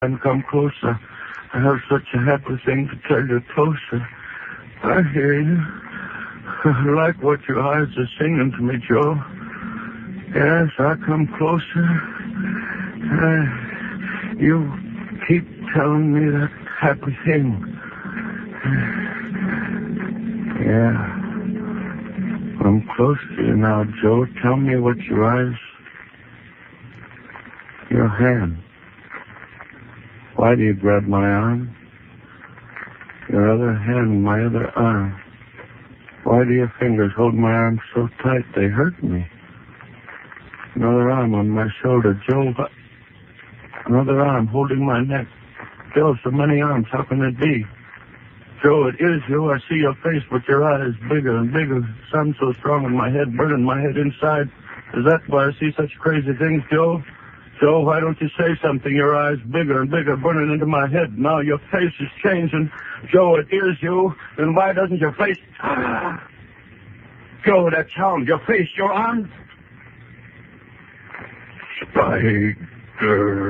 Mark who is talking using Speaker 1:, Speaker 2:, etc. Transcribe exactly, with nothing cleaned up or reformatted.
Speaker 1: And come closer. I have such a happy thing to tell you. Closer. I hear you. I like what your eyes are singing to me, Joe. Yes, I come closer. Uh, you keep telling me that happy thing. Yeah. I'm close to you now, Joe. Tell me what your eyes... Your hand. Why do you grab my arm? Your other hand, my other arm. Why do your fingers hold my arm so tight they hurt me? Another arm on my shoulder. Joe, another arm holding my neck. Joe, so many arms. How can it be? Joe, it is you. I see your face, but your eye is bigger and bigger. Sun's so strong in my head, burning my head inside. Is that why I see such crazy things, Joe? Joe, why don't you say something? Your eyes bigger and bigger, burning into my head. Now your face is changing. Joe, it is you. Then why doesn't your face... Ah! Joe, that sound, your face, your arms... Spider...